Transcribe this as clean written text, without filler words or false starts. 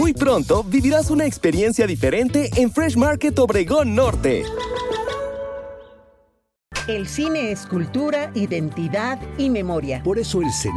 Muy pronto vivirás una experiencia diferente en Fresh Market Obregón Norte. El cine es cultura, identidad y memoria. Por eso el